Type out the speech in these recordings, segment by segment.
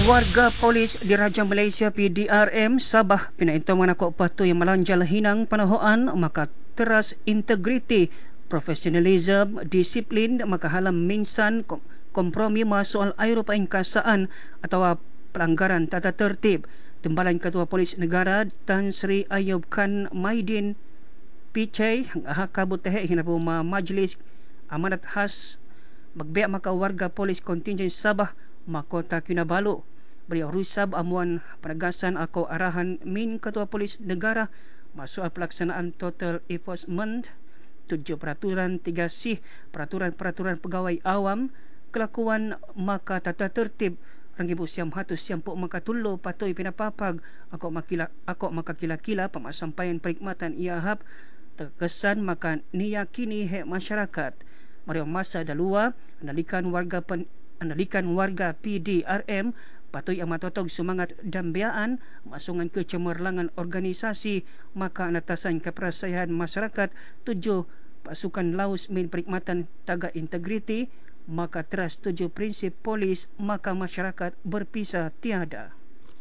Warga polis di Raja Malaysia PDRM Sabah pinaintong manako patuh yang melanjal hinang panahoan maka teras integriti, profesionalism, disiplin maka halam minsan kompromi soal aero paingkasaan atau pelanggaran tata tertib. Timbalan Ketua Polis Negara Tan Sri Ayub Khan Maidin PJ hakabut tehe hinapu majlis amanat khas magbiak maka warga polis kontingen Sabah Mahkota Kinabalu. Beliau rusab amuan penegasan atau arahan min Ketua Polis Negara masuk pelaksanaan total enforcement 7 peraturan 3C peraturan pegawai awam kelakuan maka tata tertib ranggibu siam hatus siampuk maka tulo patoi pinapapag ako maka kila-kila pemasampaian perkhidmatan iahap terkesan maka niyakini masyarakat mariam masa dalua analikan warga PDRM patut yang matotog semangat dambiaan masungan kecemerlangan organisasi maka anatasan kepercayaan masyarakat 7 pasukan laus min perkhidmatan taga integriti maka teras 7 prinsip polis maka masyarakat berpisah tiada.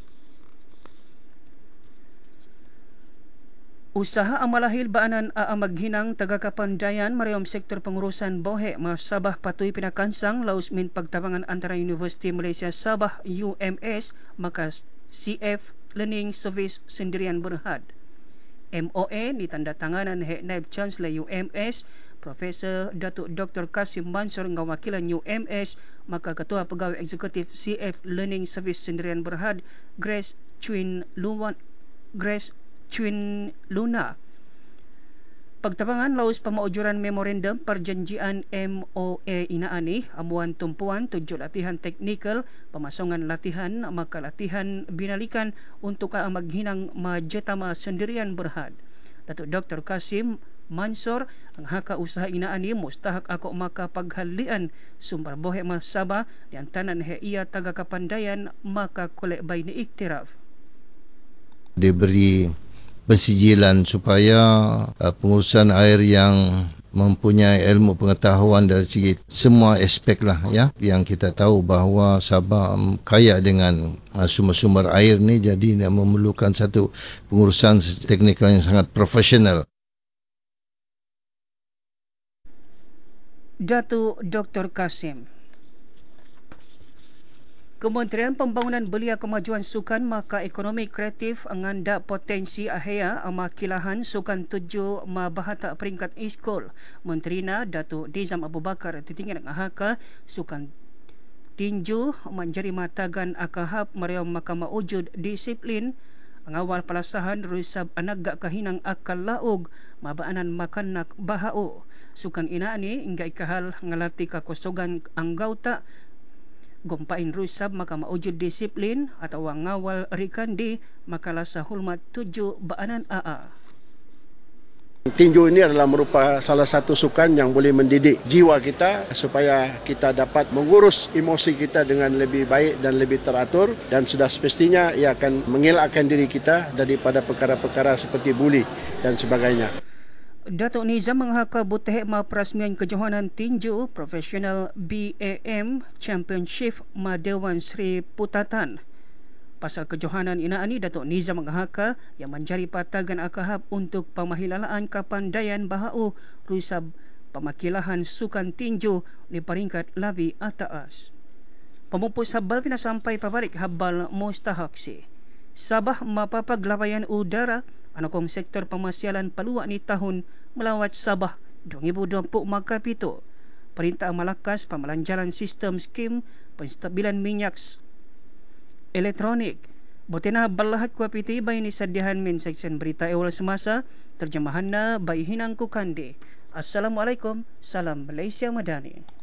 Usaha amalahil baanan maghinang tagakapandayan mariam sektor pengurusan bohe Sabah patui pinakansang laus min pagtabangan antara Universiti Malaysia Sabah UMS maka CF Learning Service Sendirian Berhad. MOA ditandatanganan Naib Chancellor UMS Profesor Datuk Dr. Kasim Mansor ngawakilan UMS maka Ketua Pegawai Eksekutif CF Learning Service Sendirian Berhad Grace Chwin Luna. Pagtabangan laus pamaujuran memorandum perjanjian MOA inaani amuan tumpuan 7 latihan teknikal pemasongan latihan maka latihan binalikan untuk maghinang majetama Sendirian Berhad. Datuk Dr. Kasim Mansor ang haka usaha inaani mustahak ako maka paghalian sumber bohe Sabah di antanan ia taga kapandayan maka kolek bay ni iktiraf. Diberi pensijilan supaya pengurusan air yang mempunyai ilmu pengetahuan dari segi semua aspek lah ya, yang kita tahu bahawa Sabah kaya dengan sumber-sumber air ni, jadi memerlukan satu pengurusan teknikal yang sangat profesional. Datuk Dr. Kasim. Kementerian Pembangunan Belia Kemajuan Sukan maka ekonomi kreatif anganda potensi ahaya amakilahan sukan 7 bahata peringkat iskol. Menterina Datuk Dizam Abu Bakar titinggal ngahaka sukan tinju menjadi matagan akahap mariam mahkamah wujud disiplin angawal palasahan rusab anak gak kahinang akal laog mabaanan makanak bahao. Sukan inaani hingga ikahal ngalati kakosogan anggauta gompain rusab maka maujud disiplin atau ngawal rikandi maka lasa hulmat 7 baanan AA. Tinju ini adalah merupakan salah satu sukan yang boleh mendidik jiwa kita supaya kita dapat mengurus emosi kita dengan lebih baik dan lebih teratur, dan sudah semestinya ia akan mengelakkan diri kita daripada perkara-perkara seperti buli dan sebagainya. Datuk Nizam menghaka buteh perasmian kejohanan tinju profesional BAM Championship Dewan Sri Putatan. Pasal kejohanan inaani Datuk Nizam menghaka yang menjadi patagan akahap untuk pemahilalaan kapandaian bahau rusab pemakilahan sukan tinju di peringkat labi atas. Pemupus habal pina sampai pabalik habal mustahaksi. Sabah mapapaglabayan udara anakong sektor pemasyalan paluak ni tahun melawat Sabah 2020 maka pito. Perintah Malakas pemalanjaran sistem skim penstabilan minyak elektronik. Botina balahat kuapiti bay ni sadihan min seksyen berita awal semasa terjemahan na bay hinang kukande. Assalamualaikum, salam Malaysia Madani.